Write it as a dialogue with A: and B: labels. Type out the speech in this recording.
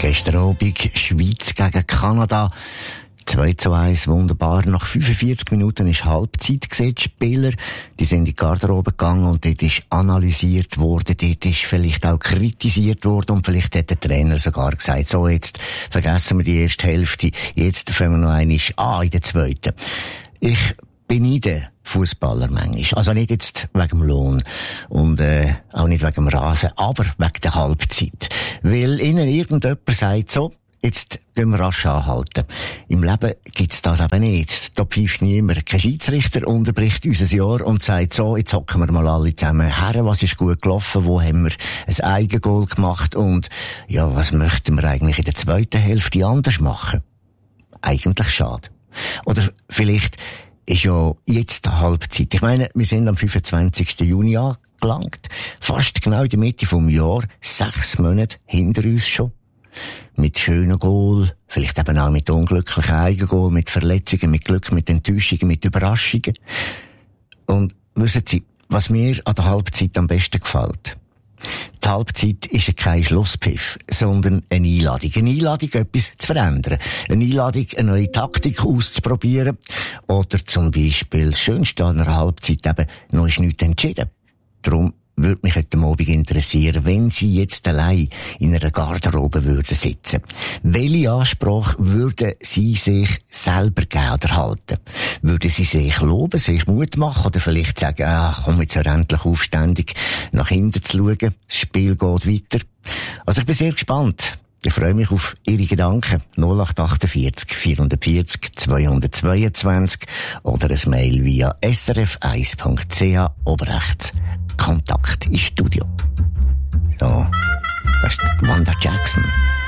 A: Gestern Abend Schweiz gegen Kanada. 2:1, wunderbar. Nach 45 Minuten ist Halbzeit gesehen. Die Spieler, die sind in die Garderobe gegangen und dort ist analysiert worden, dort ist vielleicht auch kritisiert worden und vielleicht hat der Trainer sogar gesagt, so jetzt vergessen wir die erste Hälfte, jetzt fangen wir noch einmal an in der zweiten. Ich beneide Fußballer manchmal. Also nicht jetzt wegen dem Lohn und auch nicht wegen dem Rasen, aber wegen der Halbzeit. Weil ihnen irgendjemand sagt so, jetzt gehen wir rasch anhalten. Im Leben gibt's das eben nicht. Da pfeift niemand. Kein Schiedsrichter unterbricht unser Jahr und sagt so, jetzt hocken wir mal alle zusammen her, was ist gut gelaufen, wo haben wir ein Eigengoal gemacht und ja, was möchten wir eigentlich in der zweiten Hälfte anders machen? Eigentlich schade. Oder vielleicht ist ja jetzt die Halbzeit. Ich meine, wir sind am 25. Juni angelangt. Fast genau in der Mitte vom Jahr. 6 Monate hinter uns schon. Mit schönen Goal, vielleicht eben auch mit unglücklichen Eigengoal, mit Verletzungen, mit Glück, mit Enttäuschungen, mit Überraschungen. Und wissen Sie, was mir an der Halbzeit am besten gefällt? Die Halbzeit ist ja kein Schlusspfiff, sondern eine Einladung. Eine Einladung, etwas zu verändern. Eine Einladung, eine neue Taktik auszuprobieren. Oder zum Beispiel, das Schönste an einer Halbzeit eben, noch ist nichts entschieden. Darum würde mich heute Abend interessieren, wenn Sie jetzt allein in einer Garderobe würden sitzen. Welche Ansprache würden Sie sich selber geben oder halten? Würden Sie sich loben, sich Mut machen oder vielleicht sagen, komm jetzt endlich aufständig nach hinten zu schauen, das Spiel geht weiter? Also ich bin sehr gespannt. Ich freue mich auf Ihre Gedanken. 0848 440 222 oder ein Mail via srf1.ch oben rechts. Kontakt ins Studio. So, das ist Wanda Jackson.